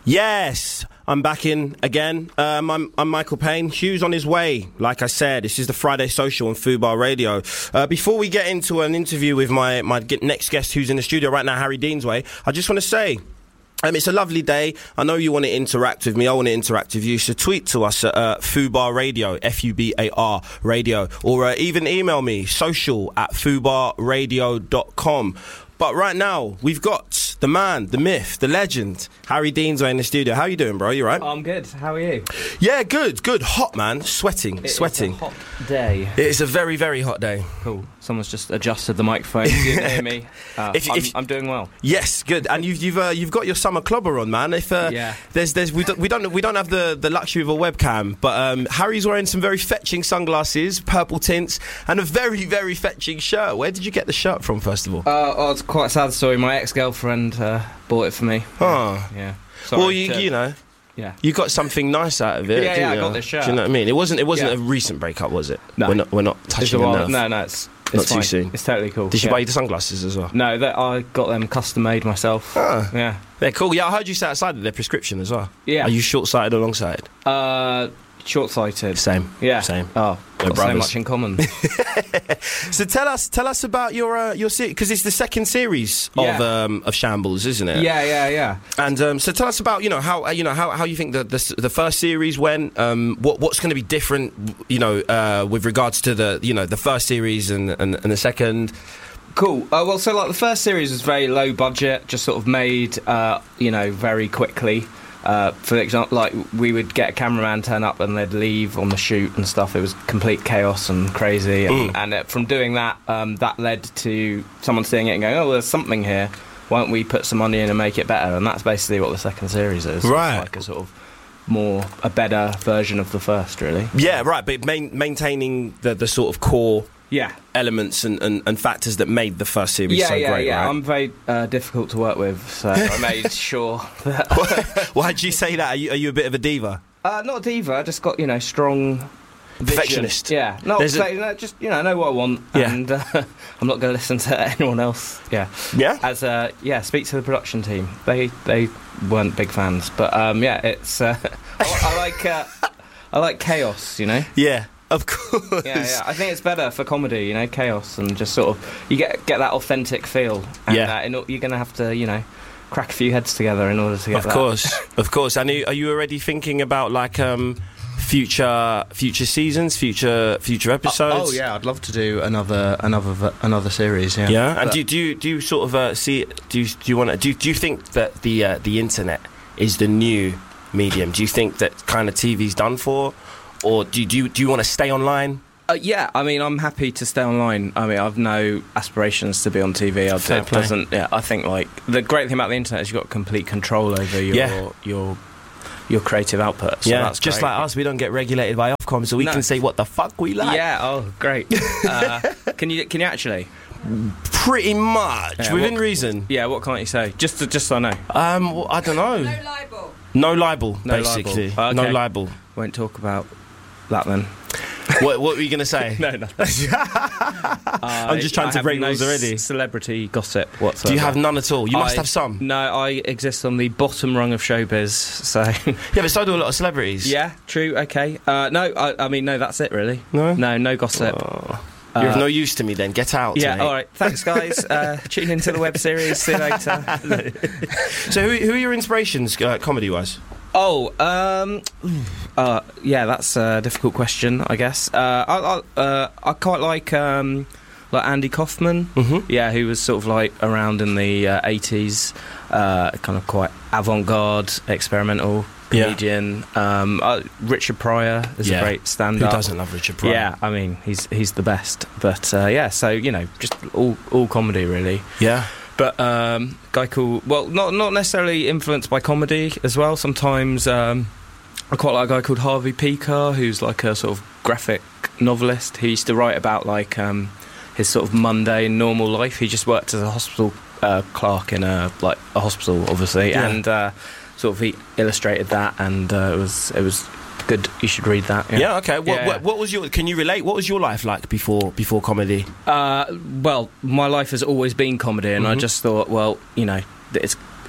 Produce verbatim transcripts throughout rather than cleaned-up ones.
Yes, I'm back in again. Um, I'm, I'm Michael Payne. Hugh's on his way. Like I said, this is the Friday Social on Fubar Radio. Uh, before we get into an interview with my, my next guest who's in the studio right now, Harry Deansway, I just want to say, Um, it's a lovely day. I know you want to interact with me. I want to interact with you. So tweet to us at uh, Fubar Radio, F U B A R Radio, or uh, even email me, social at fubar radio dot com. But right now, we've got the man, the myth, the legend, Harry Deansway in the studio. How you doing, bro? You right? I'm good. How are you? Yeah, good, good. Hot, man. Sweating, it sweating. It's a hot day. It's a very, very hot day. Cool. Someone's just adjusted the microphone. You can hear me. Uh, if, I'm, if, I'm doing well. Yes, good. And you've you've uh, you've got your summer clobber on, man. If uh, yeah. there's there's we don't we don't we don't have the, the luxury of a webcam, but um, Harry's wearing some very fetching sunglasses, purple tints, and a very very fetching shirt. Where did you get the shirt from, first of all? Uh, oh, it's quite a sad story. My ex-girlfriend uh, bought it for me. Oh, yeah. Sorry well, you to, you know. Yeah. You got something nice out of it. Yeah, yeah, you? I got this shirt. Do you know what I mean? It wasn't it wasn't yeah. a recent breakup, was it? No. We're not we're not touching on enough. No, no, it's, it's not fine. too soon. It's totally cool. Did you yeah. buy you the sunglasses as well? No, that I got them custom made myself. Ah. Yeah. They're cool. Yeah, I heard you say outside of their prescription as well. Yeah. Are you short-sighted or long-sighted? Uh, short-sighted. Same. Yeah. Same. Oh, We're got so brothers. much in common. So tell us, tell us about your uh, your series, because it's the second series Yeah. of um, of Shambles, isn't it? yeah, yeah, yeah. And um, so tell us about you know how uh, you know how, how you think the, the the first series went. Um, what what's going to be different, you know, uh, with regards to the you know the first series and and, and the second. Cool. Uh, well, so like the first series was very low budget, just sort of made, uh, you know, very quickly. Uh, for example, like we would get a cameraman turn up and they'd leave on the shoot and stuff. It was complete chaos and crazy. And, Mm. and uh, from doing that, um, that led to someone seeing it and going, "Oh, there's something here. Why don't we put some money in and make it better?" And that's basically what the second series is. Right. It's like a sort of more a better version of the first, really. Yeah, right. But main, maintaining the the sort of core Yeah. elements and, and, and factors that made the first series Yeah, so yeah, great. yeah. Right? I'm very uh, difficult to work with, so I made sure that. Why did you say that? Are you, are you a bit of a diva? Uh, not a diva. I just got you know strong. Vision. Perfectionist. Yeah. No, There's so, a- you know, just you know, I know what I want, Yeah. and uh, I'm not going to listen to anyone else. Yeah. Yeah. As uh, yeah, speak to the production team. They they weren't big fans, but um, yeah, it's uh, I, I like uh, I like chaos. You know. Yeah. Of course. Yeah, yeah. I think it's better for comedy, you know, chaos and just sort of you get get that authentic feel. And, Yeah. Uh, in, you're going to have to, you know, crack a few heads together in order to get Of that. course, of course. And are you, are you already thinking about like um, future future seasons, future future episodes? Oh yeah, I'd love to do another another v- another series. Yeah. Yeah. And But- do, do you do you sort of uh, see? Do you, do you want to? Do, you- do you think that the uh, the internet is the new medium? Do you think that kind of T V's done for, or do you, do you, do you want to stay online? Uh, yeah, I mean, I'm happy to stay online. I mean, I've no aspirations to be on T V. I'd Fair say it doesn't. Yeah, I think like the great thing about the internet is you've got complete control over your Yeah. your your creative output. So yeah, that's just great. like us, we don't get regulated by Ofcom, so we No. can say what the fuck we like. Yeah. Oh, great. uh, can you can you actually? Pretty much Yeah, within what- reason. Yeah. What can't you say? Just to, just so I know. Um, well, I don't know. No libel. No libel, No basically. libel. No Okay. libel. Won't talk about that then. what, what were you going to say? No, no. I'm just trying to break no rules already. c- Celebrity gossip whatsoever. Do you have none at all? You must I- have some. No, I exist on the bottom rung of showbiz. So Yeah, but so do a lot of celebrities. yeah, true. Okay. Uh, no, I, I mean no. That's it, really. No? No, no gossip. Oh. You're of Uh, no use to me then. Get out. Yeah. mate. All right. Thanks, guys. Uh, tune into the web series. See you later. So, who, who are your inspirations, uh, comedy-wise? Oh, um, uh, yeah, that's a difficult question, I guess. Uh, I, I, uh, I quite like um, like Andy Kaufman. Mm-hmm. Yeah, who was sort of like around in the uh, eighties, uh, kind of quite avant-garde, experimental Yeah. comedian. Um, uh, Richard Pryor is Yeah. a great Who stand-up. doesn't love Richard Pryor? Yeah, I mean he's he's the best. But uh, yeah, so you know, just all all comedy really. Yeah. But um, guy called well, not not necessarily influenced by comedy as well. Sometimes um, I quite like a guy called Harvey Pekar, who's like a sort of graphic novelist. He used to write about like um, his sort of mundane, normal life. He just worked as a hospital uh, clerk in a like a hospital, obviously, Yeah. and uh, sort of he illustrated that, and uh, it was it was good. You should read that. Yeah. Yeah. okay. What, Yeah. what, what was your? Can you relate? What was your life like before before comedy? Uh, well, my life has always been comedy, and I Mhm. just thought, well, you know, that it's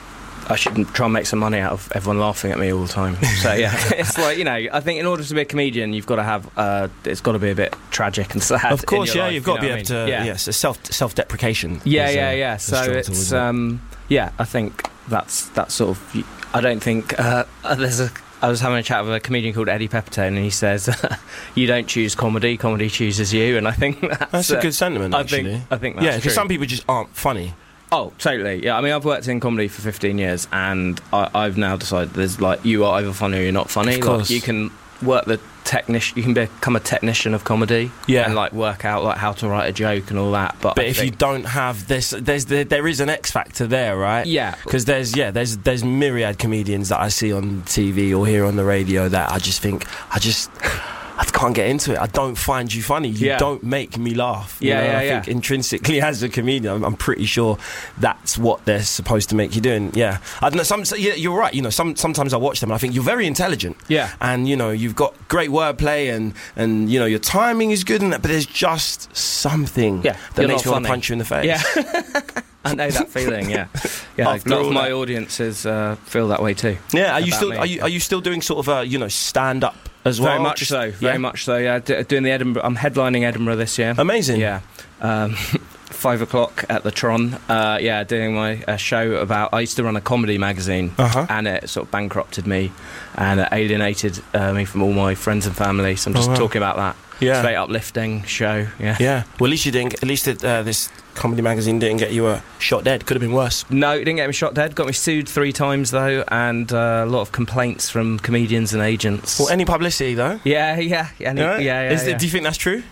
I should try and make some money out of everyone laughing at me all the time. So yeah, it's like, you know, I think in order to be a comedian, you've got to have, uh, it's got to be a bit tragic and sad. Of course, in your yeah, life, you've got you to be know able what I to, mean? yeah. yes, self self deprecation. Yeah, is, yeah, uh, yeah. a So struggle it's, towards it. um, yeah, I think that's that sort of. I don't think uh, there's a. I was having a chat with a comedian called Eddie Pepitone, and he says, "You don't choose comedy; comedy chooses you." And I think that's, That's a uh, good sentiment, I actually. think I think that's yeah, true. because some people just aren't funny. Oh, totally. Yeah, I mean, I've worked in comedy for fifteen years, and I, I've now decided there's like you are either funny or you're not funny. Of course. Like, you can work the technician, you can become a technician of comedy, Yeah. and like work out like how to write a joke and all that. But But I if you think, don't have this, there's there, there is an X factor there, right? yeah, Because there's yeah, there's there's myriad comedians that I see on T V or hear on the radio that I just think I just I can't get into it. I don't find you funny. You Yeah. don't make me laugh. You Yeah, know? yeah, I yeah. think intrinsically as a comedian, I'm, I'm pretty sure that's what they're supposed to make you do. And yeah, I don't know. Some yeah, you're right. You know, some sometimes I watch them and I think you're very intelligent. yeah. And you know you've got great wordplay and and you know your timing is good and that, but there's just something Yeah, that you're makes not me want to funny. punch you in the face. Yeah. I know that feeling. Yeah, yeah. After A lot all of my that. audiences uh, feel that way too. Yeah, are you About still me, are you yeah. are you still doing sort of a you know stand up as well? Very much Just- so. Very yeah? much so. Yeah, D- doing the Edinburgh. I'm headlining Edinburgh this year. Amazing. Yeah. Um, five o'clock at the Tron. Uh, yeah, doing my uh, show about. I used to run a comedy magazine, Uh-huh. and it sort of bankrupted me, and it alienated uh, me from all my friends and family. So I'm Oh, just wow. talking about that. Yeah. It's a very uplifting show. Yeah. Yeah. Well, at least you didn't. At least it, uh, this comedy magazine didn't get you uh, shot dead. Could have been worse. No, it didn't get me shot dead. Got me sued three times though, and uh, a lot of complaints from comedians and agents. Well, any publicity though. yeah, yeah, yeah, any- Yeah. yeah, yeah. Is it- yeah. do you think that's true?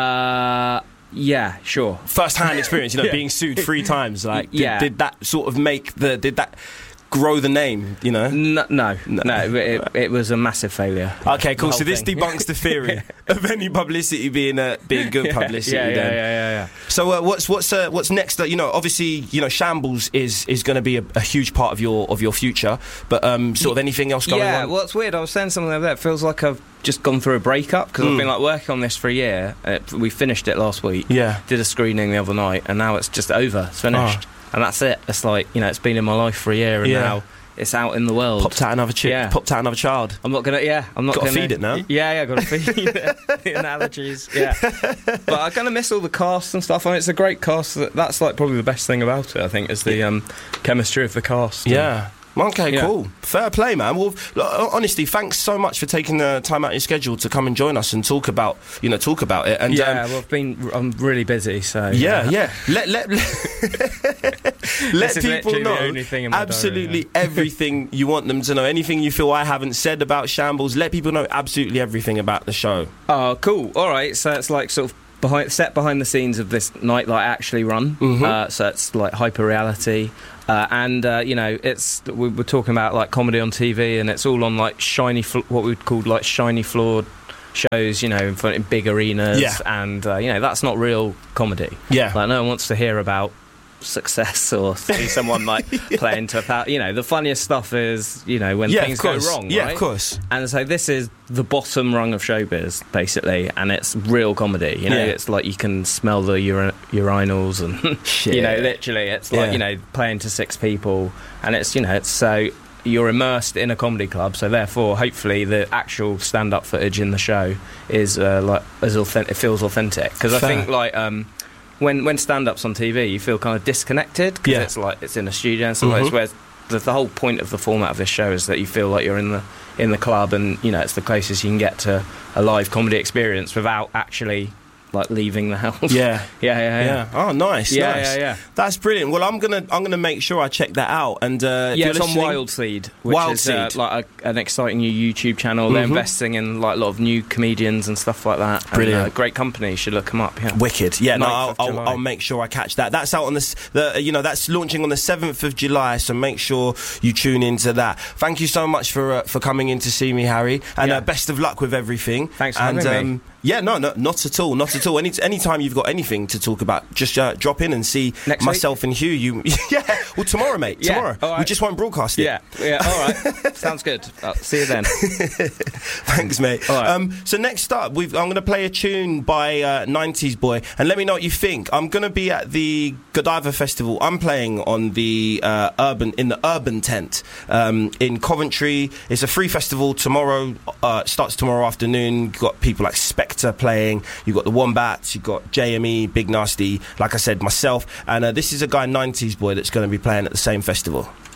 Uh, yeah, sure. First-hand experience. You know, Yeah. being sued three times. Like, did, Yeah. did that sort of make the? Did that grow the name? You know. No, no, No. no, it, it was a massive failure. Okay, cool. The So whole this thing. debunks the theory of any publicity being uh, being good publicity. Yeah, yeah, then. yeah, yeah, yeah. So uh, what's what's uh, what's next? Uh, you know, obviously, you know, Shambles is is going to be a, a huge part of your of your future. But um, sort of anything else going Yeah, on? well, it's weird. I was saying something like that. It feels like I've just gone through a breakup because Mm. I've been like working on this for a year. Uh, we finished it last week. Yeah. Did a screening the other night, and now it's just over. It's finished, and that's it. It's like, you know, it's been in my life for a year, and Yeah. now it's out in the world. Popped out another chick. Yeah. Popped out another child. I'm not gonna. Yeah, I'm not Gotta gonna feed it now. Yeah, yeah, gotta feed it. The analogies. Yeah, but I'm gonna miss all the cast and stuff. I mean, it's a great cast. That's like probably the best thing about it. I think is the um, chemistry of the cast. Yeah. Okay, Yeah. cool. Fair play, man. Well, look, honestly, thanks so much for taking the time out of your schedule to come and join us and talk about, you know, talk about it. And yeah. um, Well, I've been. I'm really busy, so yeah, yeah. Let let let, let This is people literally know the only thing in my diary, absolutely yeah. everything you want them to know. Anything you feel I haven't said about Shambles, let people know absolutely everything about the show. Oh, cool. All right. So it's like sort of behind set behind the scenes of this night that I actually run. Mhm. Uh, so it's like hyper reality. Uh, and uh, you know, it's we were talking about like comedy on T V, and it's all on like shiny, fl- what we'd call like shiny floored shows. You know, in front in big arenas, Yeah. and uh, you know that's not real comedy. Yeah. Like no one wants to hear about success or see someone like play into a power. You know, the funniest stuff is you know when yeah, things of go course. wrong. Yeah, right? of course. And so this is the bottom rung of showbiz, basically, and it's real comedy. You know, Yeah. it's like you can smell the uri- urinals, and Shit. you know, literally, it's like Yeah. you know, playing to six people, and it's you know, it's so you're immersed in a comedy club. So therefore, hopefully, the actual stand-up footage in the show is uh, like as authentic. It feels authentic because I Fair. think like. Um, When when stand-up's on T V, you feel kind of disconnected because Yeah. it's like it's in a studio and stuff. Mhm. Whereas the, the whole point of the format of this show is that you feel like you're in the in the club, and you know it's the closest you can get to a live comedy experience without actually like leaving the house. Yeah. yeah, yeah, yeah. Yeah. Oh, nice. Yeah, nice. yeah, yeah. That's brilliant. Well, I'm gonna I'm gonna make sure I check that out. And uh, if Yeah, you're it's on listening- Wild Seed, which Wild is uh, Seed. like a, an exciting new YouTube channel. They're Mhm. investing in like a lot of new comedians and stuff like that. And, Brilliant. uh, great company. You should look them up. Yeah. Wicked, yeah. No, ninth I'll, of I'll, July. I'll make sure I catch that. That's out on the, s- the, you know, that's launching on the seventh of July. So make sure you tune into that. Thank you so much for uh, for coming in to see me, Harry, and Yeah. uh, best of luck with everything. Thanks for and, having me. um, Yeah, no, no, not at all, not at all. Any anytime you've got anything to talk about, just uh, drop in and see Next myself week? and Hugh. You, yeah, well, tomorrow, mate, Yeah, tomorrow. all right. We just won't broadcast it. Yeah, yeah, all right. Sounds good. I'll see you then. Thanks, mate. All right. Um, so next up, we've, I'm going to play a tune by uh, nineties Boy, and let me know what you think. I'm going to be at the Godiva Festival. I'm playing on the uh, urban in the Urban Tent um, in Coventry. It's a free festival tomorrow. Uh, starts tomorrow afternoon. You've got people like Spectre playing. You've got the Wombats. You've got J M E, Big Nasty. Like I said, myself, and uh, this is a guy nineties Boy that's going to be playing at the same festival.